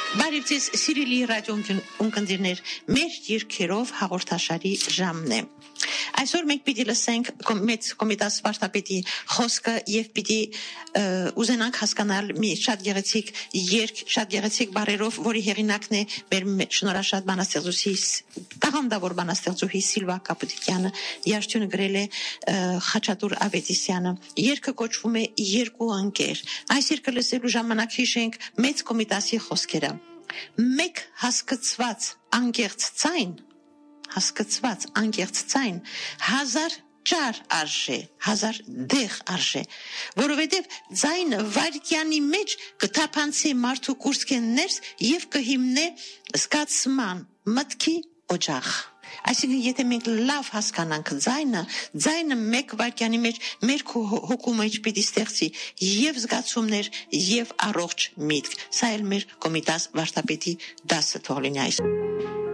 Բարև ձեզ, սիրելի ռադիո ունկնդիրներ, մեր երկերով հաղորդաշարի ժամն է։ Այսօր մենք պիտի լսենք մեծ կոմիտաս վարդապետի խոսքը եւ պիտի ուզենանք հասկանալ մի շատ գեղեցիկ երգ, շատ գեղեցիկ բառերով, որի հեղինակն է մեր շնորհաշատ բանաստեղծուհի, տաղանդավոր բանաստեղծուհի Սիլվա Կապուտիկյանը, երգչությունը գրել է Խաչատուր Ավետիսյանը։ Երգը կոչվում է Երկու ընկեր։ Այս երգը լսելու ժամանակ հիշենք մեծ կոմիտասի խոսքերը։ Մեկ հասկացված անկեղծ ցայն 1000 ճար արժե, 1000 դեղ արժե, որովհետև ձայնը վայրկյանի մեջ կթափանցի մարդու կուրծքեն ներս եւ կհիմնե զգացման մտքի օջախ։ Այսինքն եթե մենք լավ հասկանանք ձայնը մեկ վայրկյանի մեջ մեր հոգու մեջ պիտի ստեղծի եւ զգացումներ եւ առողջ միտք։ Սա էլ մեր կոմիտաս վարդապետի դասը թող լինի այս։